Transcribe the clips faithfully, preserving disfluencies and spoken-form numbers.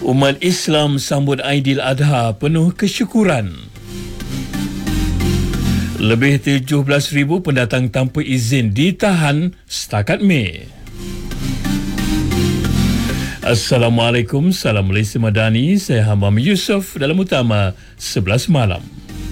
Umat Islam sambut Aidiladha penuh kesyukuran. Lebih tujuh belas ribu pendatang tanpa izin ditahan setakat Mei. Assalamualaikum, salam Malaysia Madani. Saya Hamam Yusof dalam utama sebelas malam.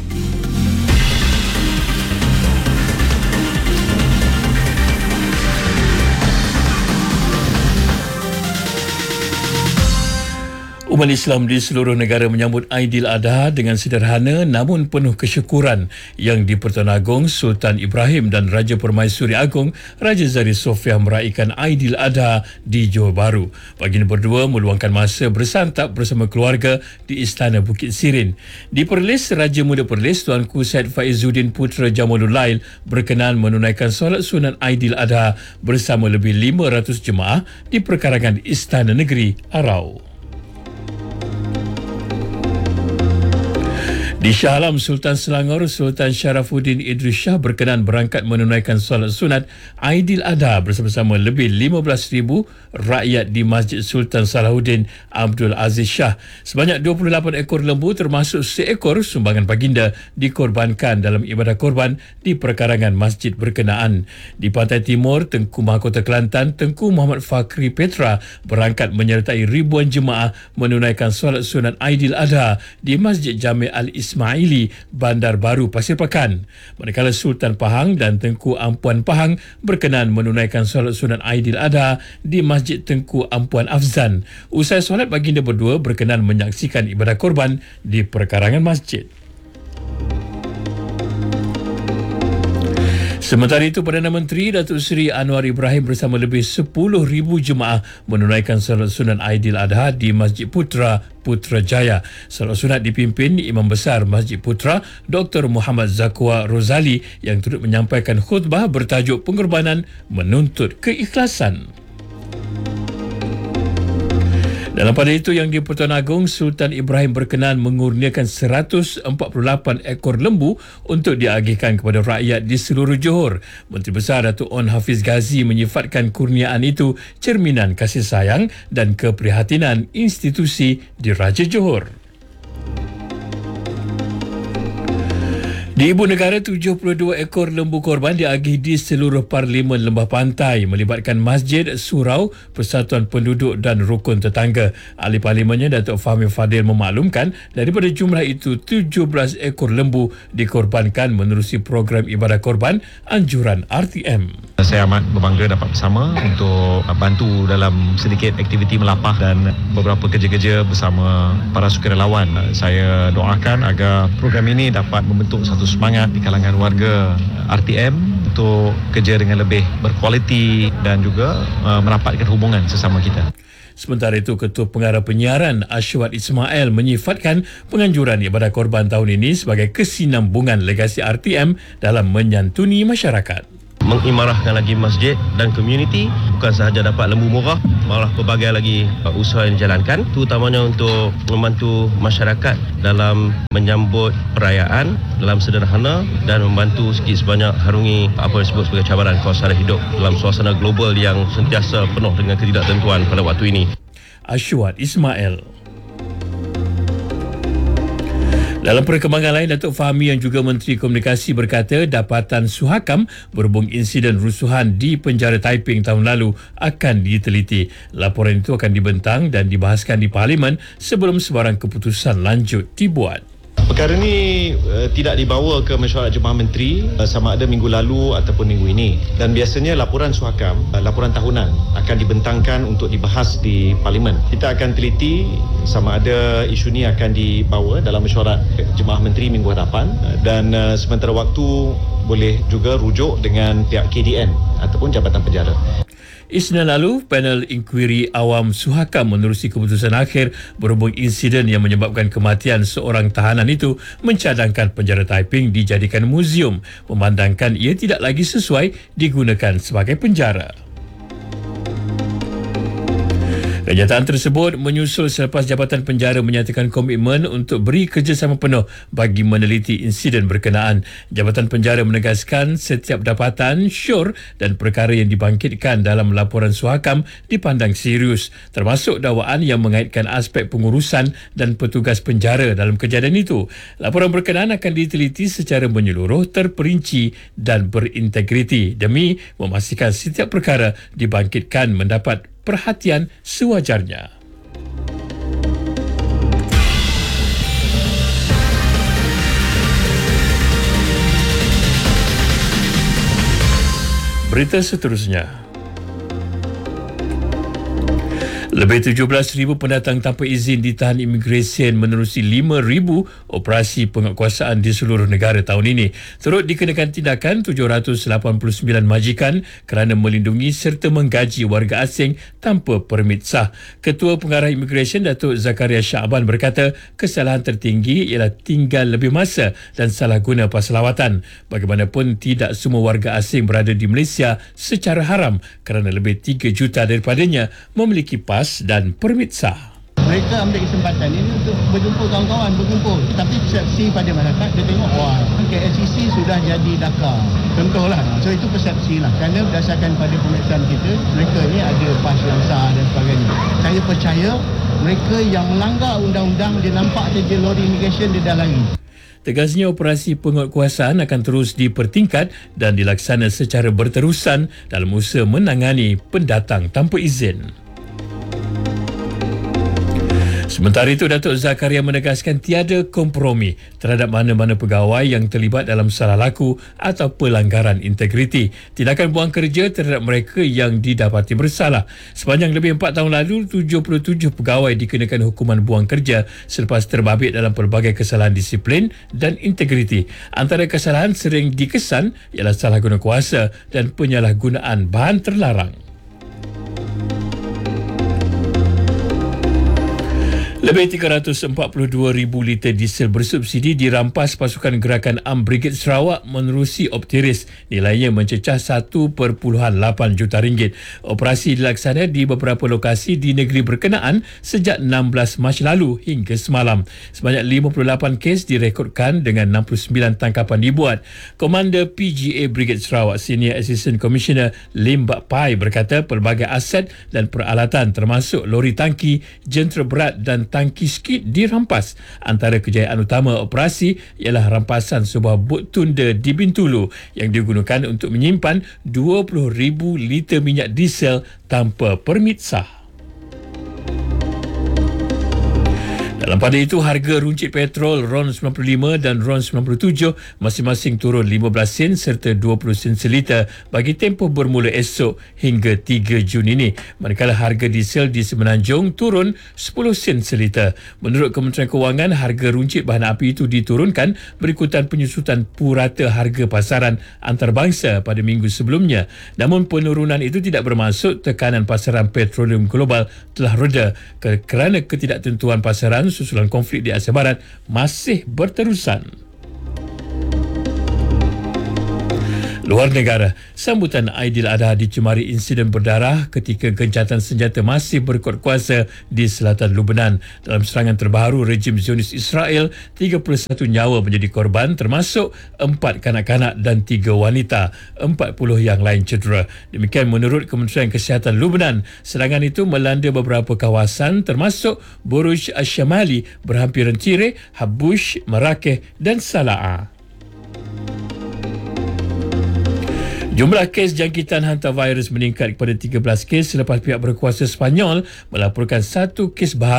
Umat Islam di seluruh negara menyambut Aidiladha dengan sederhana namun penuh kesyukuran yang di-Pertuan Agong Sultan Ibrahim dan Raja Permaisuri Agong Raja Zari Sofiah meraihkan Aidiladha di Johor Bahru. Baginda berdua meluangkan masa bersantap bersama keluarga di Istana Bukit Sirin. Di Perlis, Raja Muda Perlis Tuanku Syed Faizuddin Putra Jamalul Lail berkenan menunaikan solat sunat Aidiladha bersama lebih lima ratus jemaah di perkarangan Istana Negeri Arau. Di Shah Alam, Sultan Selangor Sultan Sharafuddin Idris Shah berkenan berangkat menunaikan solat sunat Aidiladha bersama-sama lebih lima belas ribu rakyat di Masjid Sultan Salahuddin Abdul Aziz Shah. Sebanyak dua puluh lapan ekor lembu termasuk seekor sumbangan baginda dikorbankan dalam ibadah korban di perkarangan masjid berkenaan. Di Pantai Timur, Tengku Mahkota Kelantan Tengku Muhammad Fakri Petra berangkat menyertai ribuan jemaah menunaikan solat sunat Aidiladha di Masjid Jami' Al-Islam Ismaili, Bandar Baru, Pasir Pakan. Manakala Sultan Pahang dan Tengku Ampuan Pahang berkenan menunaikan solat sunat Aidiladha di Masjid Tengku Ampuan Afzan. Usai solat, baginda berdua berkenan menyaksikan ibadah korban di perkarangan masjid. Sementara itu, Perdana Menteri Datuk Seri Anwar Ibrahim bersama lebih sepuluh ribu jemaah menunaikan solat sunat Aidiladha di Masjid Putra Putrajaya. Solat sunat dipimpin Imam Besar Masjid Putra Doktor Muhammad Zakwa Rozali yang turut menyampaikan khutbah bertajuk Pengorbanan Menuntut Keikhlasan. Dalam pada itu, yang di-Pertuan Agong Sultan Ibrahim berkenan mengurniakan seratus empat puluh lapan ekor lembu untuk diagihkan kepada rakyat di seluruh Johor. Menteri Besar Datuk On Hafiz Ghazi menyifatkan kurniaan itu cerminan kasih sayang dan keprihatinan institusi di Raja Johor. Di Ibu Negara, tujuh puluh dua ekor lembu korban diagih di seluruh Parlimen Lembah Pantai melibatkan masjid, surau, persatuan penduduk dan rukun tetangga. Ahli Parlimennya Datuk Fahmi Fadil memaklumkan daripada jumlah itu tujuh belas ekor lembu dikorbankan menerusi program ibadah korban anjuran R T M. Saya amat berbangga dapat bersama untuk bantu dalam sedikit aktiviti melapah dan beberapa kerja-kerja bersama para sukarelawan. Saya doakan agar program ini dapat membentuk satu semangat di kalangan warga R T M untuk kerja dengan lebih berkualiti dan juga uh, merapatkan hubungan sesama kita. Sementara itu, Ketua Pengarah Penyiaran Ashwat Ismail menyifatkan penganjuran ibadah korban tahun ini sebagai kesinambungan legasi R T M dalam menyantuni masyarakat. Mengimarahkan lagi masjid dan komuniti, bukan sahaja dapat lembu murah, malah pelbagai lagi usaha yang dijalankan, terutamanya untuk membantu masyarakat dalam menyambut perayaan dalam sederhana dan membantu sikit sebanyak harungi apa yang disebut sebagai cabaran kos-sara hidup dalam suasana global yang sentiasa penuh dengan ketidaktentuan pada waktu ini. Ashwat Ismail. Dalam perkembangan lain, Datuk Fahmi yang juga Menteri Komunikasi berkata dapatan Suhakam berhubung insiden rusuhan di penjara Taiping tahun lalu akan diteliti. Laporan itu akan dibentang dan dibahaskan di Parlimen sebelum sebarang keputusan lanjut dibuat. Perkara ini uh, tidak dibawa ke mesyuarat Jemaah Menteri uh, sama ada minggu lalu ataupun minggu ini. Dan biasanya laporan Suhakam, uh, laporan tahunan akan dibentangkan untuk dibahas di Parlimen. Kita akan teliti sama ada isu ini akan dibawa dalam mesyuarat Jemaah Menteri minggu hadapan uh, dan uh, sementara waktu boleh juga rujuk dengan pihak K D N ataupun Jabatan Penjara. Isnin lalu, panel inkuiri awam Suhakam menerusi keputusan akhir berhubung insiden yang menyebabkan kematian seorang tahanan itu mencadangkan penjara Taiping dijadikan muzium, memandangkan ia tidak lagi sesuai digunakan sebagai penjara. Kenyataan tersebut menyusul selepas Jabatan Penjara menyatakan komitmen untuk beri kerjasama penuh bagi meneliti insiden berkenaan. Jabatan Penjara menegaskan setiap dapatan, syur dan perkara yang dibangkitkan dalam laporan Suhakam dipandang serius, termasuk dakwaan yang mengaitkan aspek pengurusan dan petugas penjara dalam kejadian itu. Laporan berkenaan akan diteliti secara menyeluruh, terperinci dan berintegriti demi memastikan setiap perkara dibangkitkan mendapat perhatian sewajarnya. Berita seterusnya. Lebih tujuh belas ribu pendatang tanpa izin ditahan imigresen menerusi lima ribu operasi penguatkuasaan di seluruh negara tahun ini. Turut dikenakan tindakan tujuh ratus lapan puluh sembilan majikan kerana melindungi serta menggaji warga asing tanpa permit sah. Ketua Pengarah Imigresen Datuk Zakaria Shaaban berkata kesalahan tertinggi ialah tinggal lebih masa dan salah guna pas lawatan. Bagaimanapun tidak semua warga asing berada di Malaysia secara haram kerana lebih tiga juta daripadanya memiliki pas dan permit sah. Mereka ambil kesempatan ini untuk berjumpa kawan-kawan, berkumpul. Tapi persepsi pada masyarakat, dia tengok, wah, K L C C sudah jadi Dakar. Contohlah. So, itu persepsi lah. Kerana berdasarkan pada pemeriksaan kita, mereka ni ada pas yang sah dan sebagainya. Saya percaya, mereka yang melanggar undang-undang, dia nampak saja lori immigration, dia dah lari. Tegasnya operasi penguatkuasaan akan terus dipertingkat dan dilaksana secara berterusan dalam usaha menangani pendatang tanpa izin. Sementara itu, Datuk Zakaria menegaskan tiada kompromi terhadap mana-mana pegawai yang terlibat dalam salah laku atau pelanggaran integriti. Tindakan buang kerja terhadap mereka yang didapati bersalah. Sepanjang lebih empat tahun lalu, tujuh puluh tujuh pegawai dikenakan hukuman buang kerja selepas terbabit dalam pelbagai kesalahan disiplin dan integriti. Antara kesalahan sering dikesan ialah salah guna kuasa dan penyalahgunaan bahan terlarang. Lebih tiga ratus empat puluh dua ribu liter diesel bersubsidi dirampas pasukan gerakan A M Brigade Sarawak menerusi Optiris. Nilainya mencecah satu perpuluhan lapan juta ringgit. Operasi dilaksana di beberapa lokasi di negeri berkenaan sejak enam belas Mac lalu hingga semalam. Sebanyak lima puluh lapan kes direkodkan dengan enam puluh sembilan tangkapan dibuat. Komander P G A Brigade Sarawak Senior Assistant Commissioner Lim Bak Pai berkata pelbagai aset dan peralatan termasuk lori tangki, jentera berat dan tangki skid dirampas. Antara kejayaan utama operasi ialah rampasan sebuah bot tunda di Bintulu yang digunakan untuk menyimpan dua puluh ribu liter minyak diesel tanpa permit sah. Dalam pada itu, harga runcit petrol RON sembilan puluh lima dan RON sembilan puluh tujuh masing-masing turun lima belas sen serta dua puluh sen seliter bagi tempoh bermula esok hingga tiga Jun ini. Manakala harga diesel di Semenanjung turun sepuluh sen seliter. Menurut Kementerian Kewangan, harga runcit bahan api itu diturunkan berikutan penyusutan purata harga pasaran antarabangsa pada minggu sebelumnya. Namun penurunan itu tidak bermaksud tekanan pasaran petroleum global telah reda kerana ketidaktentuan pasaran susulan konflik di Asia Barat masih berterusan. Luar negara, sambutan Aidiladha dicemari insiden berdarah ketika gencatan senjata masih berkuat kuasa di selatan Lebanon. Dalam serangan terbaru rejim Zionis Israel, tiga puluh satu nyawa menjadi korban termasuk empat kanak-kanak dan tiga wanita. empat puluh yang lain cedera. Demikian menurut Kementerian Kesihatan Lebanon. Serangan itu melanda beberapa kawasan termasuk Buruj Ash-Shamali berhampiran Tire, Habush, Marrakech dan Sala'a. Jumlah kes jangkitan hantavirus meningkat kepada tiga belas kes selepas pihak berkuasa Sepanyol melaporkan satu kes baharu